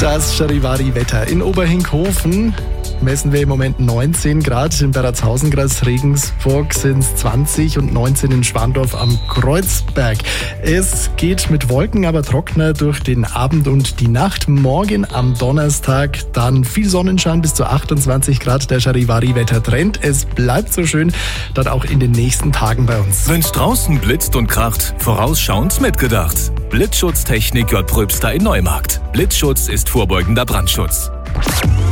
Das Charivari-Wetter in Oberhinkhofen messen wir im Moment 19 Grad, in Beratshausen, Kreis Regensburg sind es 20 und 19 in Schwandorf am Kreuzberg. Es geht mit Wolken, aber trockener durch den Abend und die Nacht. Morgen am Donnerstag dann viel Sonnenschein bis zu 28 Grad. Der Charivari-Wetter-Trend. Es bleibt so schön, dann auch in den nächsten Tagen bei uns. Wenn's draußen blitzt und kracht, vorausschauend mitgedacht. Blitzschutztechnik J. Pröbster in Neumarkt. Blitzschutz ist vorbeugender Brandschutz.